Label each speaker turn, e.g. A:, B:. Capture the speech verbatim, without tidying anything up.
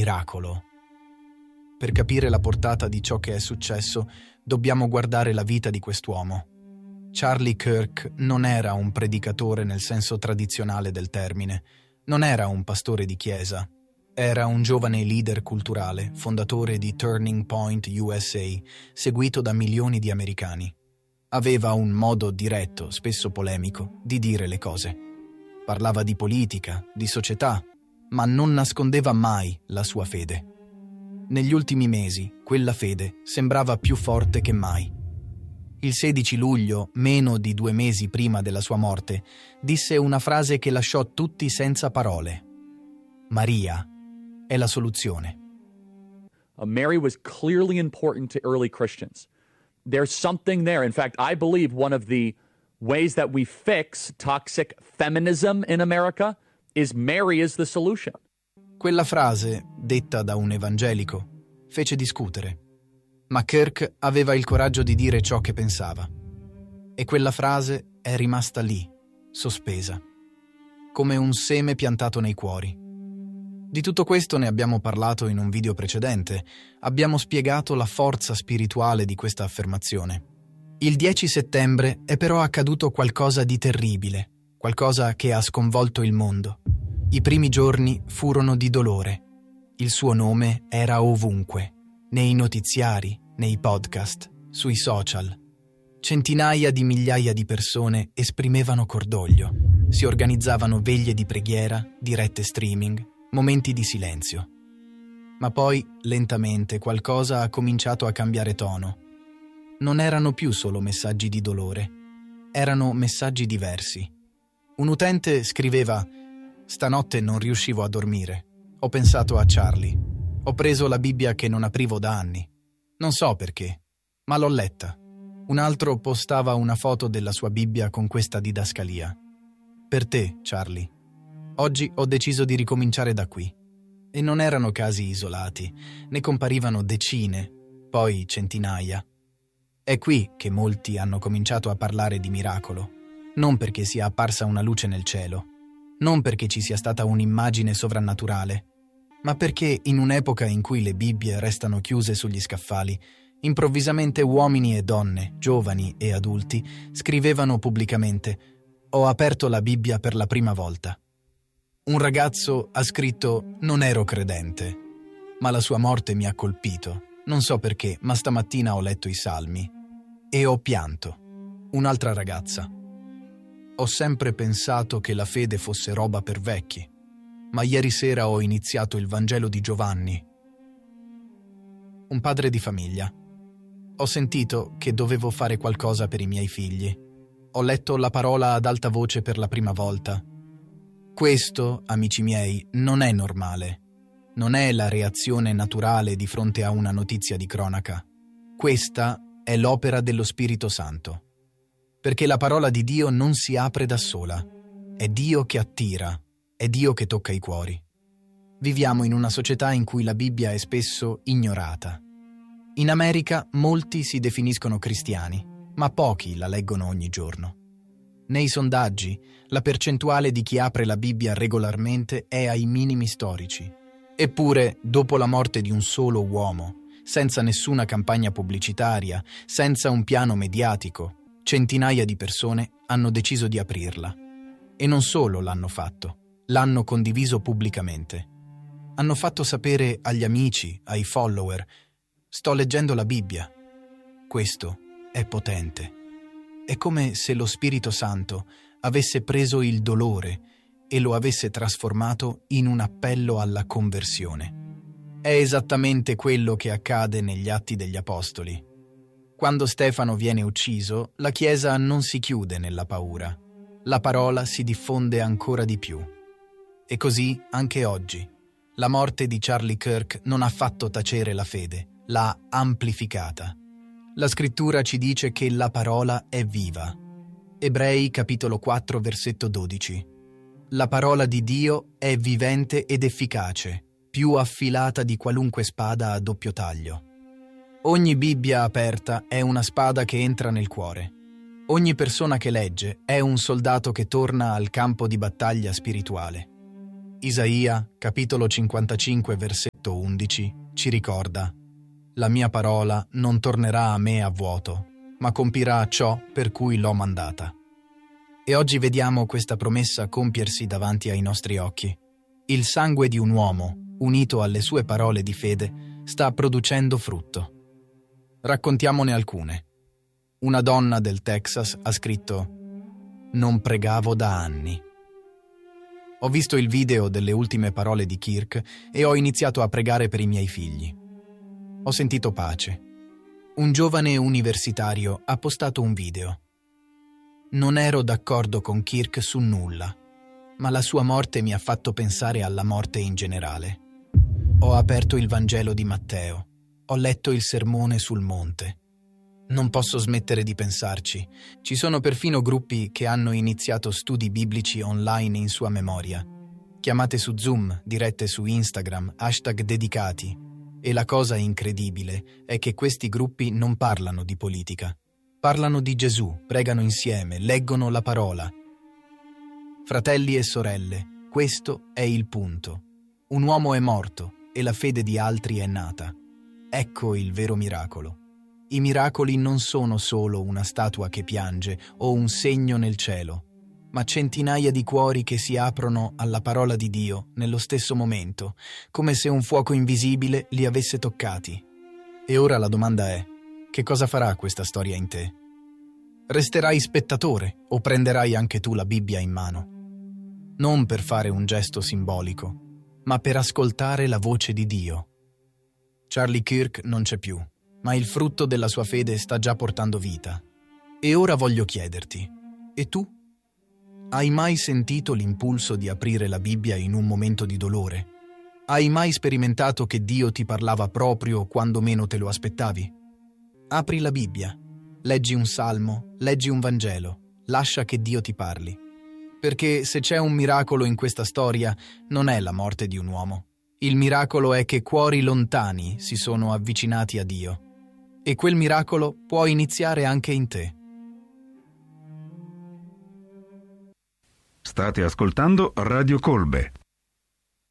A: miracolo. Per capire la portata di ciò che è successo, dobbiamo guardare la vita di quest'uomo. Charlie Kirk non era un predicatore nel senso tradizionale del termine, non era un pastore di chiesa. Era un giovane leader culturale, fondatore di Turning Point U S A, seguito da milioni di americani. Aveva un modo diretto, spesso polemico, di dire le cose. Parlava di politica, di società, ma non nascondeva mai la sua fede. Negli ultimi mesi, quella fede sembrava più forte che mai. Il sedici luglio, meno di due mesi prima della sua morte, disse una frase che lasciò tutti senza parole. Maria è la soluzione.
B: Uh, Mary was clearly important to early Christians. There's something there. In fact, I believe one of the ways that we fix toxic feminism in America is Mary is the solution.
A: Quella frase, detta da un evangelico, fece discutere. Ma Kirk aveva il coraggio di dire ciò che pensava. E quella frase è rimasta lì, sospesa, come un seme piantato nei cuori. Di tutto questo ne abbiamo parlato in un video precedente. Abbiamo spiegato la forza spirituale di questa affermazione. Il dieci settembre è però accaduto qualcosa di terribile, qualcosa che ha sconvolto il mondo. I primi giorni furono di dolore. Il suo nome era ovunque, nei notiziari, nei podcast, sui social. Centinaia di migliaia di persone esprimevano cordoglio. Si organizzavano veglie di preghiera, dirette streaming, momenti di silenzio. Ma poi, lentamente, qualcosa ha cominciato a cambiare tono. Non erano più solo messaggi di dolore, erano messaggi diversi. Un utente scriveva: «Stanotte non riuscivo a dormire. Ho pensato a Charlie. Ho preso la Bibbia che non aprivo da anni. Non so perché, ma l'ho letta». Un altro postava una foto della sua Bibbia con questa didascalia: «Per te, Charlie. Oggi ho deciso di ricominciare da qui». E non erano casi isolati, ne comparivano decine, poi centinaia. È qui che molti hanno cominciato a parlare di miracolo, non perché sia apparsa una luce nel cielo, non perché ci sia stata un'immagine sovrannaturale, ma perché in un'epoca in cui le Bibbie restano chiuse sugli scaffali, improvvisamente uomini e donne, giovani e adulti, scrivevano pubblicamente: «Ho aperto la Bibbia per la prima volta». Un ragazzo ha scritto: «Non ero credente, ma la sua morte mi ha colpito. Non so perché, ma stamattina ho letto i Salmi e ho pianto». Un'altra ragazza: «Ho sempre pensato che la fede fosse roba per vecchi, ma ieri sera ho iniziato il Vangelo di Giovanni». Un padre di famiglia: «Ho sentito che dovevo fare qualcosa per i miei figli. Ho letto la parola ad alta voce per la prima volta. Questo, amici miei, non è normale. Non è la reazione naturale di fronte a una notizia di cronaca. Questa è l'opera dello Spirito Santo. Perché la parola di Dio non si apre da sola. È Dio che attira, è Dio che tocca i cuori. Viviamo in una società in cui la Bibbia è spesso ignorata. In America molti si definiscono cristiani, ma pochi la leggono ogni giorno. Nei sondaggi, la percentuale di chi apre la Bibbia regolarmente è ai minimi storici. Eppure, dopo la morte di un solo uomo, senza nessuna campagna pubblicitaria, senza un piano mediatico, centinaia di persone hanno deciso di aprirla. E non solo l'hanno fatto, l'hanno condiviso pubblicamente. Hanno fatto sapere agli amici, ai follower: «Sto leggendo la Bibbia». Questo è potente. È come se lo Spirito Santo avesse preso il dolore e lo avesse trasformato in un appello alla conversione. È esattamente quello che accade negli Atti degli Apostoli. Quando Stefano viene ucciso, la Chiesa non si chiude nella paura. La parola si diffonde ancora di più. E così anche oggi. La morte di Charlie Kirk non ha fatto tacere la fede, l'ha amplificata. La scrittura ci dice che la parola è viva. Ebrei capitolo quattro versetto dodici. La parola di Dio è vivente ed efficace, più affilata di qualunque spada a doppio taglio. Ogni Bibbia aperta è una spada che entra nel cuore. Ogni persona che legge è un soldato che torna al campo di battaglia spirituale. Isaia, capitolo cinquantacinque, versetto undici, ci ricorda: «La mia parola non tornerà a me a vuoto, ma compirà ciò per cui l'ho mandata». E oggi vediamo questa promessa compiersi davanti ai nostri occhi. Il sangue di un uomo, unito alle sue parole di fede, sta producendo frutto. Raccontiamone alcune. Una donna del Texas ha scritto: «Non pregavo da anni». Ho visto il video delle ultime parole di Kirk e ho iniziato a pregare per i miei figli. Ho sentito pace. Un giovane universitario ha postato un video. Non ero d'accordo con Kirk su nulla, ma la sua morte mi ha fatto pensare alla morte in generale. Ho aperto il Vangelo di Matteo, ho letto il sermone sul monte. Non posso smettere di pensarci. Ci sono perfino gruppi che hanno iniziato studi biblici online in sua memoria, chiamate su Zoom, dirette su Instagram, hashtag dedicati. E la cosa incredibile è che questi gruppi non parlano di politica. Parlano di Gesù, pregano insieme, leggono la parola. Fratelli e sorelle, questo è il punto. Un uomo è morto e la fede di altri è nata. Ecco il vero miracolo. I miracoli non sono solo una statua che piange o un segno nel cielo, ma centinaia di cuori che si aprono alla parola di Dio nello stesso momento, come se un fuoco invisibile li avesse toccati. E ora la domanda è: che cosa farà questa storia in te? Resterai spettatore o prenderai anche tu la Bibbia in mano? Non per fare un gesto simbolico, ma per ascoltare la voce di Dio. Charlie Kirk non c'è più, ma il frutto della sua fede sta già portando vita. E ora voglio chiederti: e tu? Hai mai sentito l'impulso di aprire la Bibbia in un momento di dolore? Hai mai sperimentato che Dio ti parlava proprio quando meno te lo aspettavi? Apri la Bibbia, leggi un salmo, leggi un Vangelo, lascia che Dio ti parli. Perché se c'è un miracolo in questa storia, non è la morte di un uomo. Il miracolo è che cuori lontani si sono avvicinati a Dio. E quel miracolo può iniziare anche in te.
C: State ascoltando Radio Colbe.